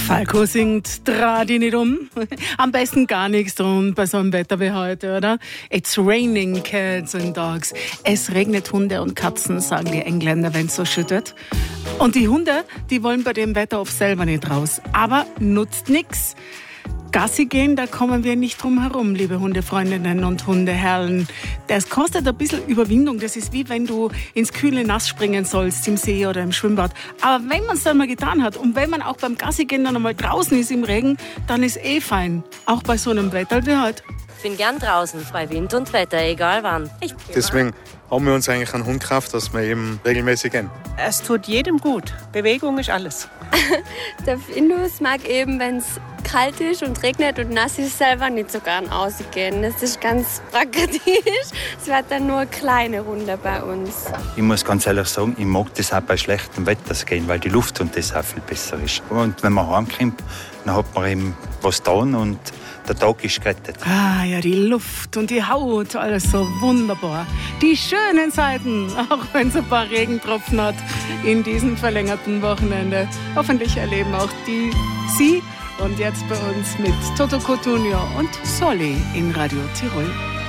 Falco singt, dreh dich nicht um. Am besten gar nichts tun bei so einem Wetter wie heute, oder? It's raining cats and dogs. Es regnet Hunde und Katzen, sagen die Engländer, wenn es so schüttet. Und die Hunde, die wollen bei dem Wetter oft selber nicht raus. Aber nutzt nix. Gassi gehen, da kommen wir nicht drum herum, liebe Hundefreundinnen und Hundeherren. Das kostet ein bisschen Überwindung. Das ist wie wenn du ins kühle Nass springen sollst, im See oder im Schwimmbad. Aber wenn man es dann mal getan hat und wenn man auch beim Gassi gehen dann einmal draußen ist im Regen, dann ist fein. Auch bei so einem Wetter wie heute. Ich bin gern draußen, bei Wind und Wetter, egal wann. Deswegen haben wir uns eigentlich einen Hund gekauft, dass wir eben regelmäßig gehen. Es tut jedem gut. Bewegung ist alles. Der Findus mag eben, wenn es kalt ist und regnet und nass ist, selber nicht so gern ausgehen. Das ist ganz praktisch. Es wird dann nur eine kleine Runde bei uns. Ich muss ganz ehrlich sagen, ich mag das auch bei schlechtem Wetter gehen, weil die Luft und das auch viel besser ist. Und wenn man heimkommt, dann hat man eben was getan und der Tag ist gerettet. Ah ja, die Luft und die Haut, alles so wunderbar. Die schönen Seiten, auch wenn es ein paar Regentropfen hat in diesem verlängerten Wochenende. Hoffentlich erleben auch Sie und jetzt bei uns mit Toto Cotugno und Solly in Radio Tirol.